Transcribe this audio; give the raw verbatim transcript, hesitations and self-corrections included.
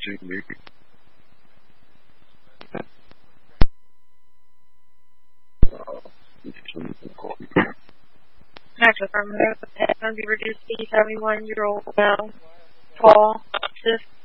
watching me. Next affirmative. Head be reduced to seventy-one year old male, tall, stiff,